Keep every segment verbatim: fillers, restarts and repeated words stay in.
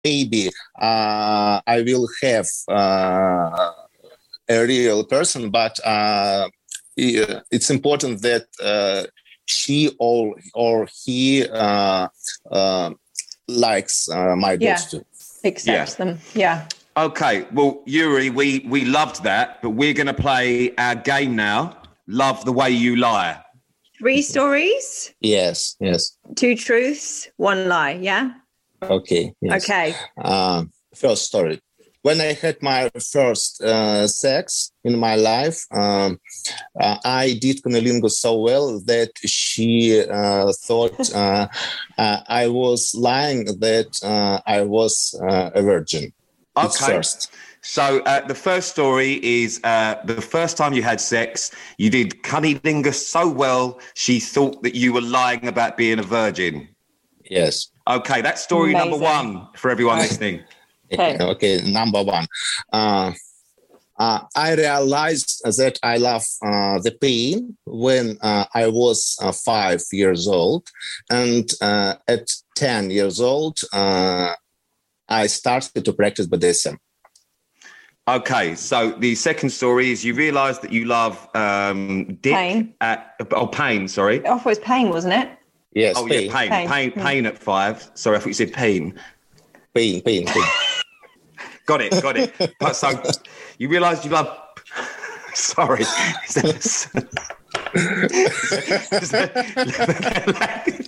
maybe uh, I will have uh, a real person, but uh, it's important that uh, she or or he uh, uh, likes uh, my yeah. dolls too. Accepts yeah. them. Yeah. Okay. Well, Yuri, we we loved that, but we're going to play our game now. Love the Way You Lie. Three stories. Yes. Yes. Two truths, one lie. Yeah. Okay. Yes. Okay. Uh, first story. When I had my first uh, sex in my life, um, uh, I did cunnilingus so well that she uh, thought uh, uh, I was lying, that uh, I was uh, a virgin. Okay. First. So uh, the first story is uh, the first time you had sex, you did cunnilingus so well, she thought that you were lying about being a virgin. Yes. Okay, that's story Amazing. number one for everyone listening. Okay. okay, number one. Uh, uh, I realized that I love uh, the pain when uh, I was uh, five years old. And uh, at ten years old, uh, I started to practice B D S M. Okay, so the second story is you realise that you love um, dick pain. At, oh, pain, sorry. Oh, it was pain, wasn't it? Yes, oh, pain. yeah, pain. Pain. Pain, pain, pain at five. Sorry, I thought you said pain. Pain, pain, pain. Got it, got it. But so you realise you love... Sorry. Is that, is that,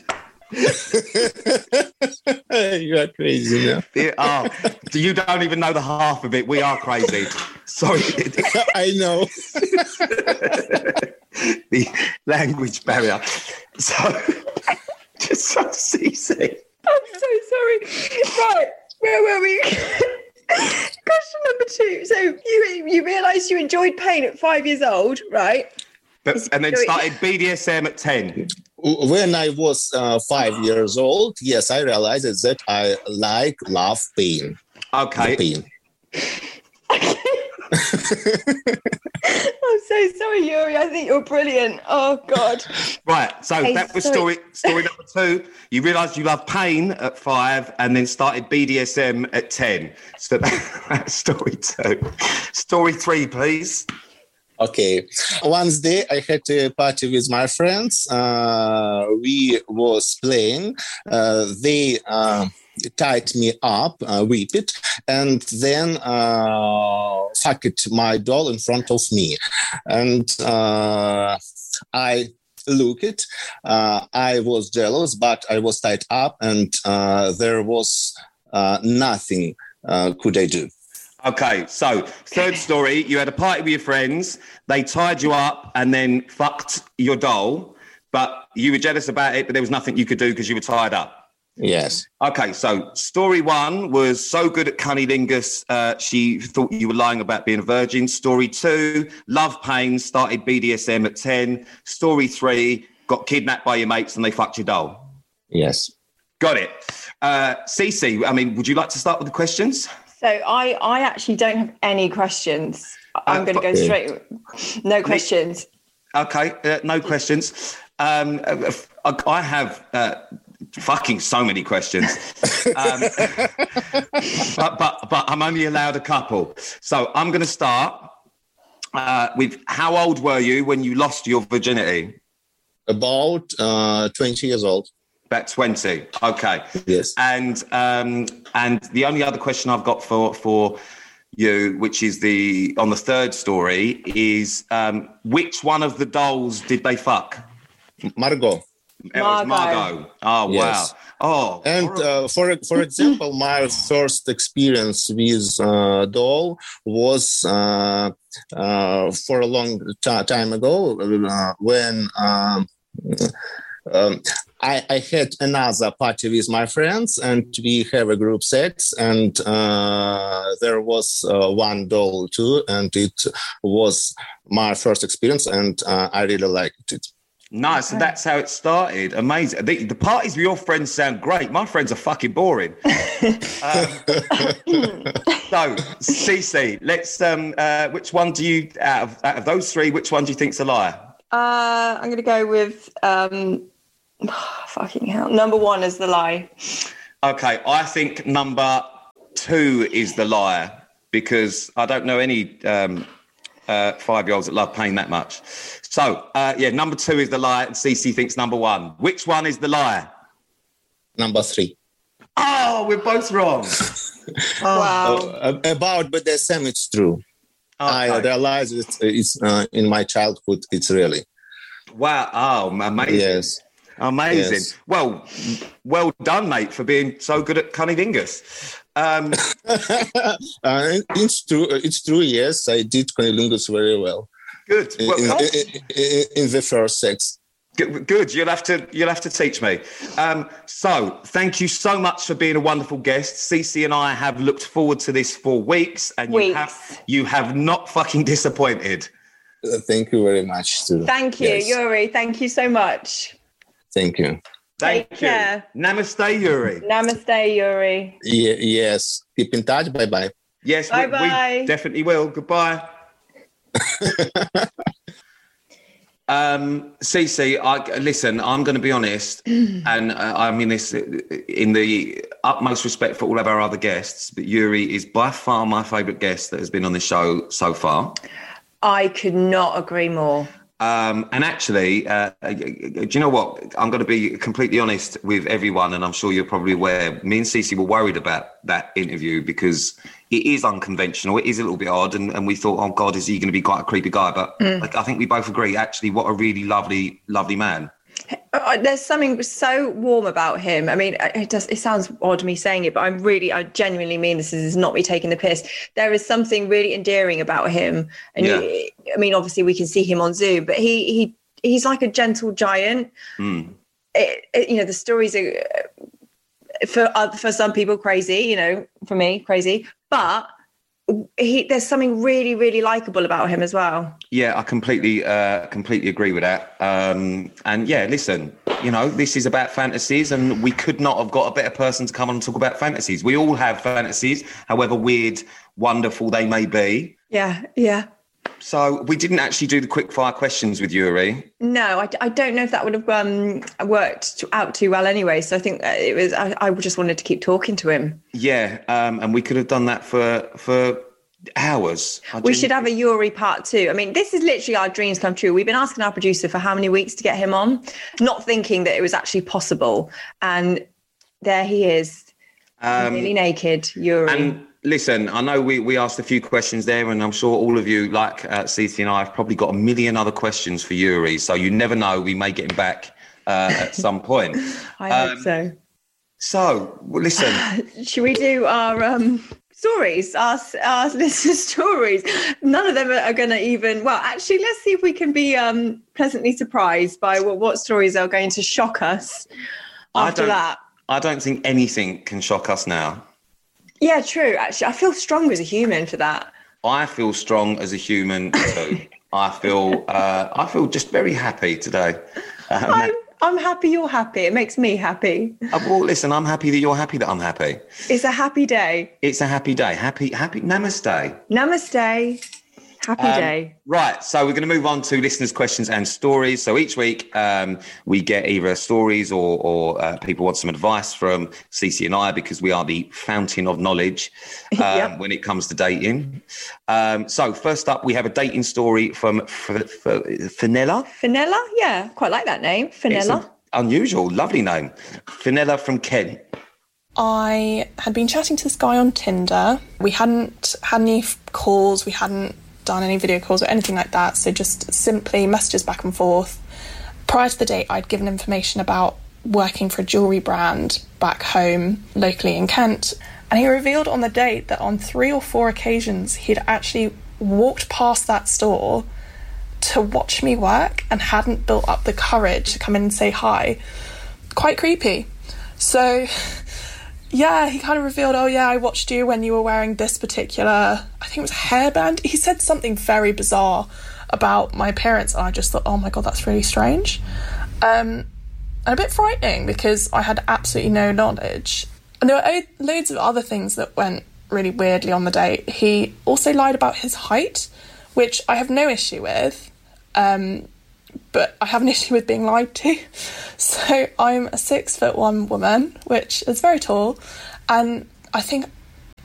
you are crazy now. Yeah, oh, you don't even know the half of it. We are crazy. Sorry. I know. The language barrier. So, just so easy. I'm so sorry. Right, where were we? Question number two. So you you realised you enjoyed pain at five years old, right? But, and then started B D S M at ten. When I was uh, five years old, yes, I realized that I like, love pain. Okay. The pain. I'm so sorry, Yuri. I think you're brilliant. Oh, God. Right. So hey, that was sorry. story story number two. You realised you love pain at five and then started B D S M at ten. So that, that's story two. Story three, please. Okay. One day I had a party with my friends. Uh, we was playing. Uh, they uh, tied me up, uh, whip it, and then uh, fucked my doll in front of me. And uh, I look it. Uh, I was jealous, but I was tied up, and uh, there was uh, nothing uh, could I do. Okay, so third story, you had a party with your friends, they tied you up and then fucked your doll, but you were jealous about it, but there was nothing you could do because you were tied up. Yes. Okay, so story one was so good at cunnilingus, uh, she thought you were lying about being a virgin. Story two, love pain, started B D S M at ten. Story three, got kidnapped by your mates and they fucked your doll. Yes. Got it. Uh, Cece, I mean, would you like to start with the questions? So I, I actually don't have any questions. I'm Uh, going to go straight. No questions. Okay, uh, no questions. Um, I, I have uh, fucking so many questions, um, but, but but I'm only allowed a couple. So I'm going to start uh, with how old were you when you lost your virginity? About uh, twenty years old. About twenty. Okay. Yes. And um, and the only other question I've got for for you, which is the on the third story, is um, which one of the dolls did they fuck? Margot. It was Margot. Oh, yes. Wow. Oh. And uh, for for example, my first experience with uh, doll was uh, uh, for a long t- time ago uh, when um, um, I, I had another party with my friends and we have a group sex, and uh, there was uh, one doll too, and it was my first experience, and uh, I really liked it. Nice. So that's how it started. Amazing. The, the parties with your friends sound great. My friends are fucking boring. um, so, Cece, let's. Um, uh, which one do you out of out of those three? Which one do you think's a liar? Uh, I'm going to go with um, fucking hell. Number one is the lie. Okay, I think number two is the liar, because I don't know any um, uh, five-year-olds that love pain that much. So, uh, yeah, number two is the liar, and Cece thinks number one. Which one is the liar? Number three. Oh, we're both wrong. Oh. Wow. Uh, about B D S M, it's true. Okay. I realized it's, it's uh, in my childhood, it's really. Wow. Oh, amazing. Yes. Amazing. Yes. Well, well done, mate, for being so good at cunnilingus. Um, uh, it's true. It's true. Yes, I did cunnilingus very well. Good. Well, in, in, in, in the first sex. Good. Good. You'll have to. You'll have to teach me. Um, so, thank you so much for being a wonderful guest. Cece and I have looked forward to this for weeks, and weeks. you have you have not fucking disappointed. Uh, thank you very much. Too. Thank you, yes. Yuri. Thank you so much. Thank you. Thank Take you. care. Namaste, Yuri. Namaste, Yuri. Ye- yes. Keep in touch. Bye bye. Yes, bye we, bye. we definitely will. Goodbye. um, Cece, I, listen, I'm going to be honest, and uh, I mean this in the utmost respect for all of our other guests, but Yuri is by far my favourite guest that has been on the show so far. I could not agree more. Um, and actually, uh, do you know what? I'm going to be completely honest with everyone, and I'm sure you're probably aware. Me and Cece were worried about that interview because it is unconventional. It is a little bit odd, and, and we thought, oh God, is he going to be quite a creepy guy? But mm. like, I think we both agree, actually, what a really lovely, lovely man. There's something so warm about him. I mean, it does. It sounds odd me saying it, but I'm really, I genuinely mean this. This is not me taking the piss. There is something really endearing about him. And yeah. you, I mean, obviously we can see him on Zoom, but he he he's like a gentle giant. Mm. It, it, you know, the stories are for uh, for some people crazy. You know, for me crazy, but. He, there's something really, really likable about him as well. Yeah, I completely, uh, completely agree with that. Um, and yeah, listen, you know, this is about fantasies, and we could not have got a better person to come on and talk about fantasies. We all have fantasies, however weird, wonderful they may be. Yeah, yeah. So we didn't actually do the quick fire questions with Yuri. No, I, I don't know if that would have um, worked out too well anyway. So I think it was, I, I just wanted to keep talking to him. Yeah. Um, and we could have done that for, for hours. I we should have a Yuri part two. I mean, this is literally our dreams come true. We've been asking our producer for how many weeks to get him on, not thinking that it was actually possible. And there he is, um, really naked, Yuri. And listen, I know we, we asked a few questions there, and I'm sure all of you, like uh, Cece and I, have probably got a million other questions for Yuri. So you never know, we may get him back uh, at some point. I um, hope so. So, well, listen. Should we do our um, stories, our, our listener stories? None of them are, are going to even... Well, actually, let's see if we can be um, pleasantly surprised by what, what stories are going to shock us after I that. I don't think anything can shock us now. Yeah, true. Actually, I feel strong as a human for that. I feel strong as a human too. I feel uh, I feel just very happy today. Um, I'm, I'm happy you're happy. It makes me happy. Uh, well, listen, I'm happy that you're happy that I'm happy. It's a happy day. It's a happy day. Happy, happy. Namaste. Namaste. Happy um, day. Right. So we're going to move on to listeners' questions and stories. So each week um, we get either stories or, or uh, people want some advice from Cece and I, because we are the fountain of knowledge um, yep. when it comes to dating. Um, so first up, we have a dating story from F- F- Fenella. Fenella? Yeah, quite like that name. Fenella. Unusual, lovely name. Fenella from Kent. I had been chatting to this guy on Tinder. We hadn't had any calls. We hadn't done any video calls or anything like that, so just simply messages back and forth. Prior to the date, I'd given information about working for a jewellery brand back home locally in Kent, and he revealed on the date that on three or four occasions he'd actually walked past that store to watch me work and hadn't built up the courage to come in and say hi. Quite creepy. So yeah, he kind of revealed, oh yeah, I watched you when you were wearing this particular, I think it was a hairband. He said something very bizarre about my appearance, and I just thought, oh my God, that's really strange. Um, and a bit frightening, because I had absolutely no knowledge. And there were loads of other things that went really weirdly on the date. He also lied about his height, which I have no issue with, um, but I have an issue with being lied to. So I'm a six foot one woman, which is very tall, and I think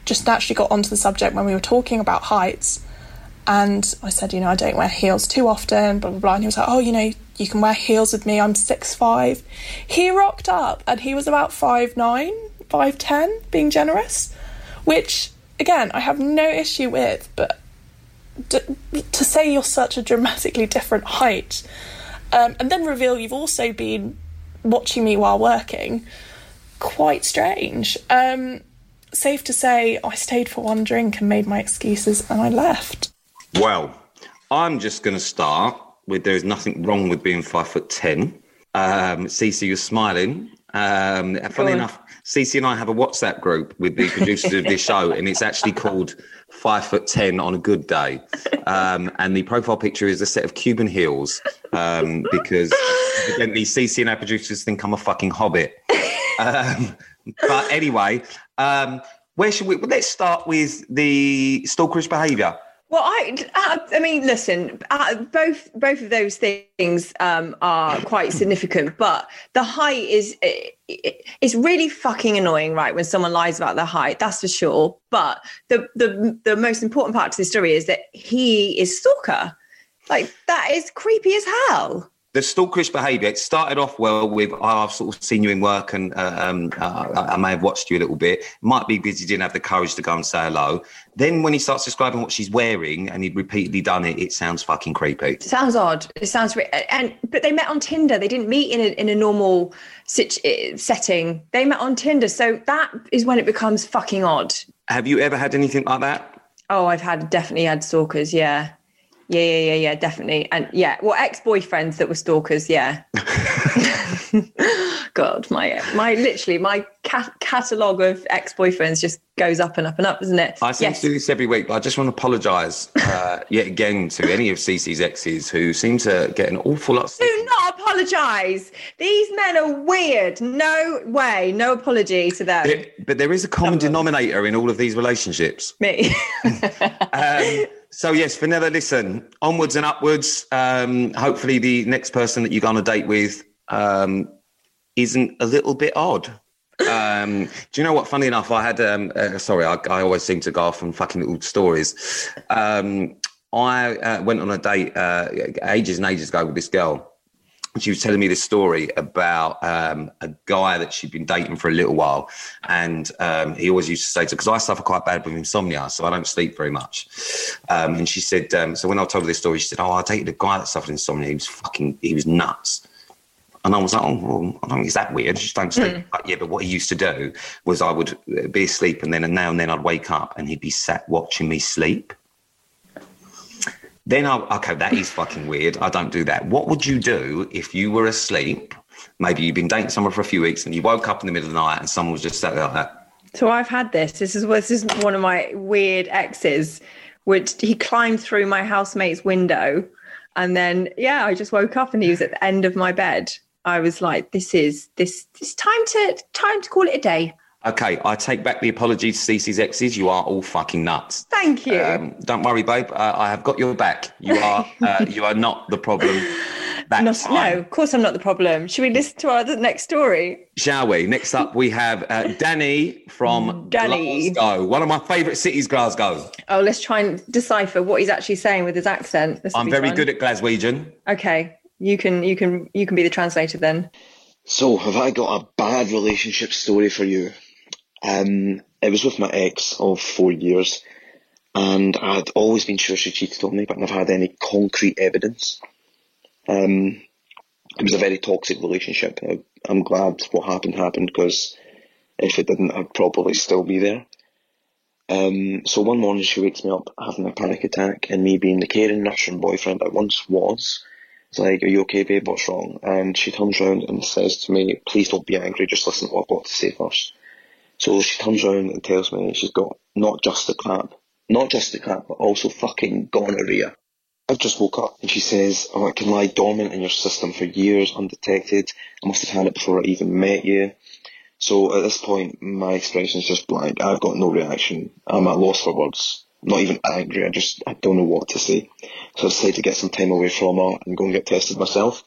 just naturally got onto the subject when we were talking about heights. And I said, you know, I don't wear heels too often, blah, blah, blah. And he was like, oh, you know, you can wear heels with me. I'm six five. He rocked up and he was about five nine, five ten, being generous, which, again, I have no issue with. But d- to say you're such a dramatically different height um, and then reveal you've also been watching me while working, quite strange. Um, safe to say I stayed for one drink and made my excuses and I left. Well, I'm just going to start with there's nothing wrong with being five foot ten. Um, Cece, you're smiling. Um, funny enough, Cece and I have a WhatsApp group with the producers of this show, and it's actually called Five Foot Ten on a Good Day. Um, and the profile picture is a set of Cuban heels um, because evidently Cece and our producers think I'm a fucking hobbit. Um, but anyway, um, where should we? Well, let's start with the stalkerish behaviour. Well, I, uh, I mean, listen, uh, both both of those things um, are quite significant, but the height is it, it, it's really fucking annoying, right? When someone lies about their height, that's for sure. But the the the most important part to this story is that he is stalker. Like, that is creepy as hell. The stalkerish behaviour, it started off well with, oh, I've sort of seen you in work and uh, um, uh, I may have watched you a little bit. Might be because he didn't have the courage to go and say hello. Then when he starts describing what she's wearing and he'd repeatedly done it, it sounds fucking creepy. It sounds odd. It sounds... Re- and But they met on Tinder. They didn't meet in a, in a normal situ- setting. They met on Tinder. So that is when it becomes fucking odd. Have you ever had anything like that? Oh, I've had definitely had stalkers, yeah. Yeah, yeah, yeah, yeah, definitely. And yeah, well, ex-boyfriends that were stalkers, yeah. God, my, my, literally, my ca- catalogue of ex-boyfriends just goes up and up and up, doesn't it? I seem yes. to do this every week, but I just want to apologise uh, yet again to any of Cece's exes who seem to get an awful lot of... Do not apologise. These men are weird. No way. No apology to them. It, but there is a common denominator in all of these relationships. Me. um, So, yes, Fenella, listen, onwards and upwards. Um, hopefully the next person that you go on a date with um, isn't a little bit odd. Um, do you know what? Funny enough, I had, um, uh, sorry, I, I always seem to go off on fucking little stories. Um, I uh, went on a date uh, ages and ages ago with this girl. She was telling me this story about um, a guy that she'd been dating for a little while. And um, he always used to say to her, because I suffer quite bad with insomnia, so I don't sleep very much. Um, and she said, um, so when I told her this story, she said, oh, I dated a guy that suffered insomnia. He was fucking, he was nuts. And I was like, oh, well, I don't think it's that weird. I just don't sleep. Mm. Like, yeah, but what he used to do was I would be asleep and then and now and then I'd wake up and he'd be sat watching me sleep. Then, I, okay, that is fucking weird. I don't do that. What would you do if you were asleep? Maybe you've been dating someone for a few weeks and you woke up in the middle of the night and someone was just sat there like that. So I've had this. This is, this is one of my weird exes, which he climbed through my housemate's window. And then, yeah, I just woke up and he was at the end of my bed. I was like, this is, this, it's time to, time to call it a day. Okay, I take back the apology to Cece's exes. You are all fucking nuts. Thank you. Um, don't worry, babe. Uh, I have got your back. You are uh, you are not the problem. That not, no, of course I'm not the problem. Should we listen to our next story? Shall we? Next up, we have uh, Danny from Danny. Glasgow. One of my favourite cities, Glasgow. Oh, let's try and decipher what he's actually saying with his accent. This I'm very fun. good at Glaswegian. Okay, you can you can you can be the translator then. So, have I got a bad relationship story for you? Um, it was with my ex of four years, and I'd always been sure she cheated on me, but never had any concrete evidence. Um, it was a very toxic relationship. I, I'm glad what happened happened, because if it didn't, I'd probably still be there. Um, so one morning she wakes me up having a panic attack, and me being the caring, nurturing boyfriend I once was, it's like, are you okay, babe? What's wrong? And she turns around and says to me, please don't be angry, just listen to what I've got to say first. So she turns around and tells me she's got not just the clap, not just the clap, but also fucking gonorrhea. I just woke up and she says, oh, it can lie dormant in your system for years undetected. I must have had it before I even met you. So at this point, my expression's just blank. I've got no reaction. I'm at a loss for words. I'm not even angry. I just, I don't know what to say. So I decided to get some time away from her and go and get tested myself.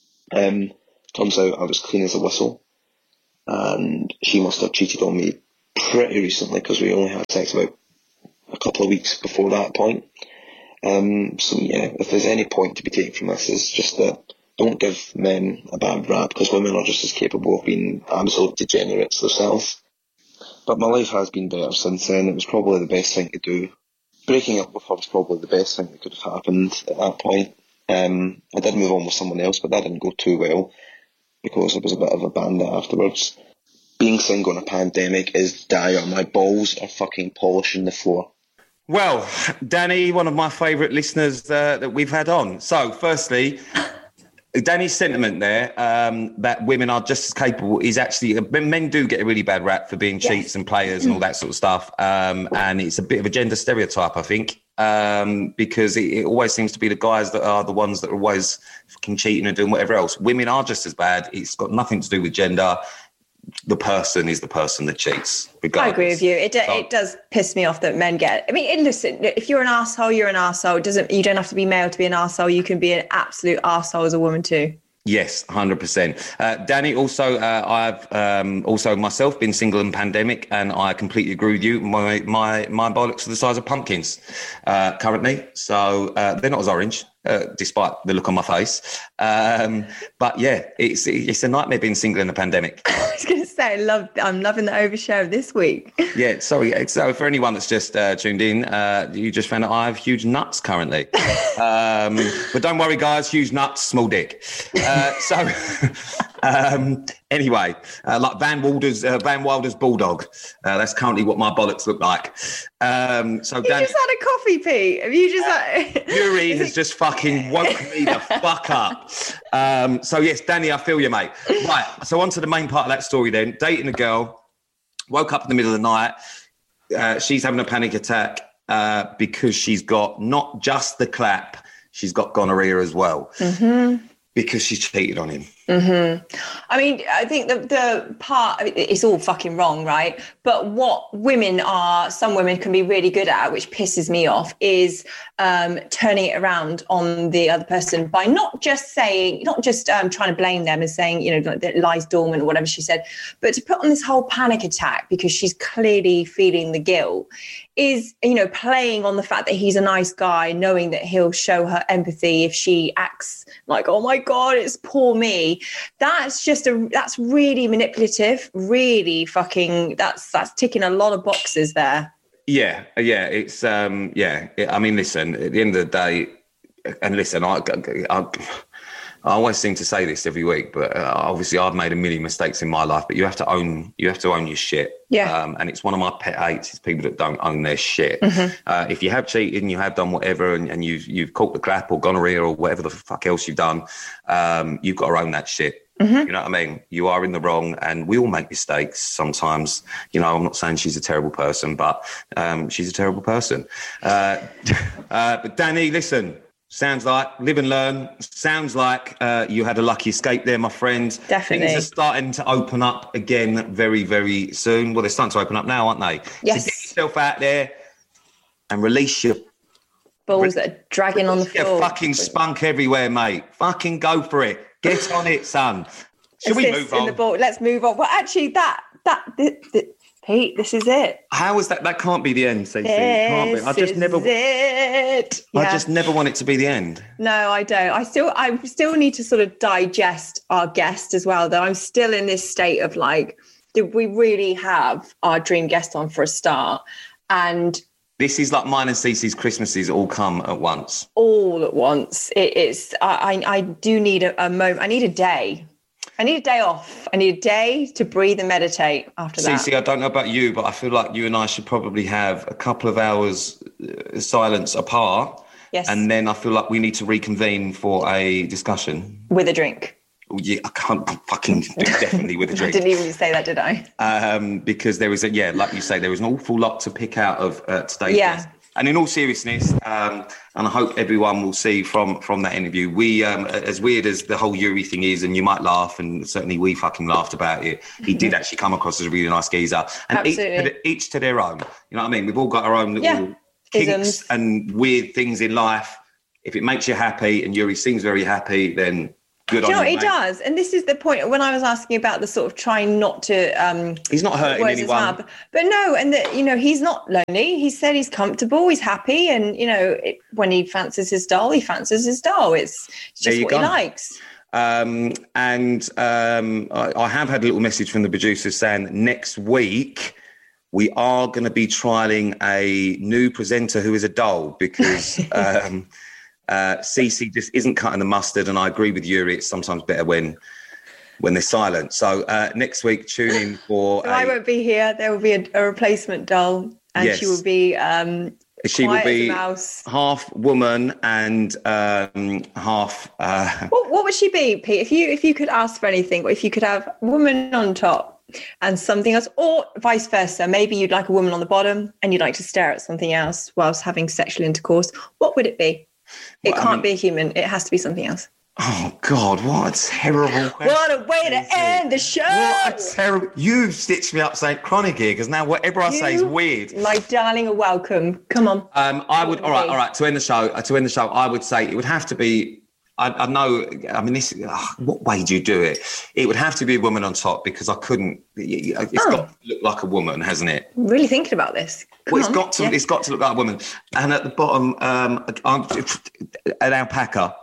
Um, turns out I was clean as a whistle. And she must have cheated on me pretty recently, because we only had sex about a couple of weeks before that point. Um, so yeah, if there's any point to be taken from this, is just that don't give men a bad rap, because women are just as capable of being absolute degenerates themselves. But my life has been better since then. It was probably the best thing to do. Breaking up with her was probably the best thing that could have happened at that point. Um, I did move on with someone else, but that didn't go too well, because I was a bit of a bandit afterwards. Being single in a pandemic is dire. My balls are fucking polishing the floor. Well, Danny, one of my favourite listeners uh, that we've had on. So, firstly, Danny's sentiment there, um, that women are just as capable, is actually, men do get a really bad rap for being cheats yes. and players and all that sort of stuff. Um, and it's a bit of a gender stereotype, I think, um, because it, it always seems to be the guys that are the ones that are always fucking cheating and doing whatever else. Women are just as bad. It's got nothing to do with gender. The person is the person that cheats. Regardless. I agree with you. It do, so, it does piss me off that men get. I mean, listen, if you're an arsehole, you're an arsehole. It doesn't you don't have to be male to be an arsehole. You can be an absolute arsehole as a woman too. Yes, one hundred percent. Uh, Danny, also, uh, I've um, also myself been single in pandemic, and I completely agree with you. My my my bollocks are the size of pumpkins uh, currently, so uh, they're not as orange. Uh, despite the look on my face. Um, but yeah, it's it's a nightmare being single in the pandemic. I was going to say, I love, I'm loving the overshare of this week. Yeah, sorry. So for anyone that's just uh, tuned in, uh, you just found out I have huge nuts currently. um, but don't worry, guys, huge nuts, small dick. Uh, so um, anyway, uh, like Van Wilder's, uh, Van Wilder's bulldog. Uh, that's currently what my bollocks look like. Um, so you Danny, just had a coffee, Pete. Have you just had... Yuri has just fucking woke me the fuck up. Um, so yes, Danny, I feel you, mate. Right, so on to the main part of that story then. Dating a girl, woke up in the middle of the night. Uh, she's having a panic attack uh, because she's got not just the clap, she's got gonorrhea as well. Mm-hmm. Because she cheated on him. Mm-hmm. I mean, I think the the part, I mean, it's all fucking wrong, right? But what women are, some women can be really good at, which pisses me off, is um, turning it around on the other person by not just saying, not just um, trying to blame them and saying, you know, that lies dormant or whatever she said, but to put on this whole panic attack because she's clearly feeling the guilt, is, you know, playing on the fact that he's a nice guy, knowing that he'll show her empathy if she acts like, oh my God, it's poor me. That's just a, that's really manipulative, really fucking, that's, that's ticking a lot of boxes there. Yeah. Yeah. It's, um, yeah. I mean, listen, at the end of the day, and listen, I, I, I always seem to say this every week, but uh, obviously I've made a million mistakes in my life, but you have to own, you have to own your shit. Yeah. Um, and it's one of my pet hates is people that don't own their shit. Mm-hmm. Uh, if you have cheated and you have done whatever and, and you've, you've caught the clap or gonorrhea or whatever the fuck else you've done, um, you've got to own that shit. Mm-hmm. You know what I mean? You are in the wrong and we all make mistakes sometimes. You know, I'm not saying she's a terrible person, but um, she's a terrible person. Uh, uh, but Danny, listen. Sounds like live and learn. Sounds like uh, you had a lucky escape there, my friend. Definitely. Things are starting to open up again very, very soon. Well, they're starting to open up now, aren't they? Yes. So get yourself out there and release your balls re- that are dragging on the floor. Your fucking spunk everywhere, mate. Fucking go for it. Get on it, son. Should we move on? In the ball. Let's move on. Well, actually, that that. The, the, Pete, this is it. How is that? That can't be the end, Stacey. Can't be. I just is never. It. I Yeah. just never want it to be the end. No, I don't. I still, I still need to sort of digest our guest as well. Though I'm still in this state of like, did we really have our dream guest on for a start? And this is like mine and Cece's Christmases all come at once. All at once. It is. I, I, I do need a, a moment. I need a day. I need a day off. I need a day to breathe and meditate after that. Cece, I don't know about you, but I feel like you and I should probably have a couple of hours uh, silence apart. Yes. And then I feel like we need to reconvene for a discussion. With a drink. Oh, yeah, I can't fucking do definitely with a drink. I didn't even say that, did I? Um, because there is a, yeah, like you say, there is an awful lot to pick out of uh, today's Yeah. guest. And in all seriousness, um, and I hope everyone will see from from that interview, we, um, as weird as the whole Yuri thing is, and you might laugh, and certainly we fucking laughed about it, he did actually come across as a really nice geezer. And each Absolutely. to, each to their own. You know what I mean? We've all got our own little Yeah. kinks Isms. and weird things in life. If it makes you happy and Yuri seems very happy, then Good Do you on know you, what he mate. does? And this is the point when I was asking about the sort of trying not to. Um, He's not hurting words his anyone. mouth. But no, and that, you know, he's not lonely. He said he's comfortable, he's happy, and you know, it, when he fancies his doll, he fancies his doll. It's, it's There just you what go. he likes. Um, and um, I, I have had a little message from the producers saying that next week we are going to be trialing a new presenter who is a doll because um, uh, Cece just isn't cutting the mustard. And I agree with Yuri, it's sometimes better when when they're silent. So uh, next week, tune in for. So a, I won't be here. There will be a, a replacement doll, and Yes. she will be. Um, She will quiet as a be mouse. half woman and um, half. Uh, What, what would she be, Pete? If you if you could ask for anything, or if you could have a woman on top and something else, or vice versa, maybe you'd like a woman on the bottom and you'd like to stare at something else whilst having sexual intercourse. What would it be? It Well, I can't mean- be a human. It has to be something else. oh God! What a terrible question. What a way to end the show! What a terrible! You've stitched me up Saint Chronic here because now whatever I say is You- weird. My darling, a welcome. Come on. Um, I would. would All right, be? all right. To end the show, uh, to end the show, I would say it would have to be. I, I know. I mean, this. Uh, what way do you do it? It would have to be a woman on top because I couldn't. It's Oh. got to look like a woman, hasn't it? I'm really thinking about this. Come Well, it's on. got to. Yeah. It's got to look like a woman. And at the bottom, um, I'm, an alpaca.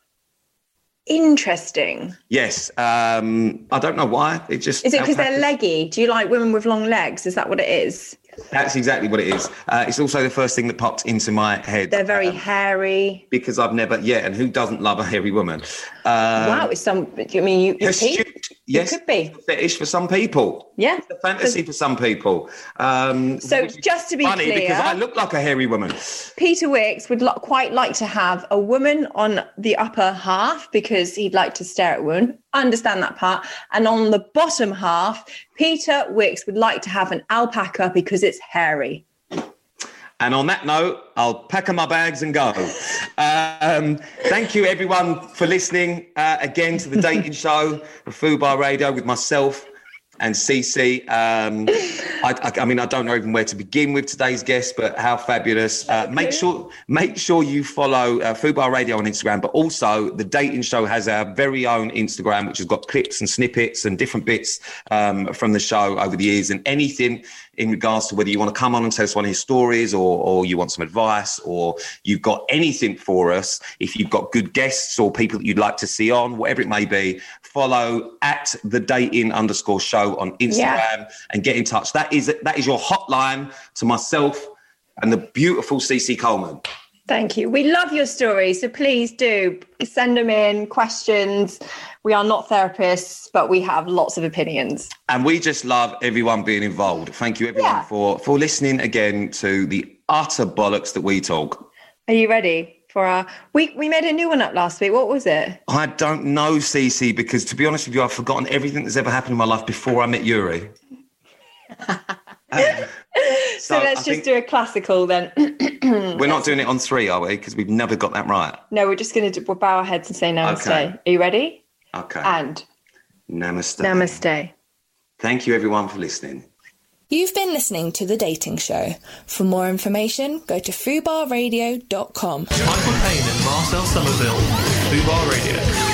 Interesting. Yes. Um, I don't know why. It just. Is it because they're alpacas- leggy? Do you like women with long legs? Is that what it is? That's exactly what it is. Uh, it's also the first thing that popped into my head. They're very um, hairy. because I've never. Yeah, and who doesn't love a hairy woman? Um, Wow, it's some. I mean, you, you Pete? astute- yes, could be. a fetish for some people. Yeah. It's a fantasy for some people. Um, So which is just to be funny clear- because I look like a hairy woman. Peter Wicks would lo- quite like to have a woman on the upper half because he'd like to stare at women. Understand that part. And on the bottom half, Peter Wicks would like to have an alpaca because it's hairy. And on that note, I'll pack up my bags and go. Um, thank you, everyone, for listening uh, again to the dating show, the Fubar Radio, with myself and Cece. Um, I, I, I mean, I don't know even where to begin with today's guest, but how fabulous! Uh, make sure, make sure you follow uh, Fubar Radio on Instagram, but also the dating show has our very own Instagram, which has got clips and snippets and different bits um, from the show over the years, and anything in regards to whether you want to come on and tell us one of your stories, or, or you want some advice, or you've got anything for us. If you've got good guests or people that you'd like to see on, whatever it may be, follow at the dating underscore show on Instagram Yeah. and get in touch. That is that is your hotline to myself and the beautiful Cece Coleman. Thank you. We love your stories, so please do send them in, questions. We are not therapists, but we have lots of opinions. And we just love everyone being involved. Thank you, everyone, Yeah. for, for listening again to the utter bollocks that we talk. Are you ready for our... We, we made a new one up last week. What was it? I don't know, Cece, because to be honest with you, I've forgotten everything that's ever happened in my life before I met Yuri. Um, So, so let's I just think do a classical then. we're not doing it on three, are we? Because we've never got that right. No, we're just going to we'll bow our heads and say namaste. Okay. Are you ready? Okay. And Namaste. namaste. Thank you, everyone, for listening. You've been listening to The Dating Show. For more information, go to fubar radio dot com. Michael Payne and Marcel Somerville, Fubar Radio.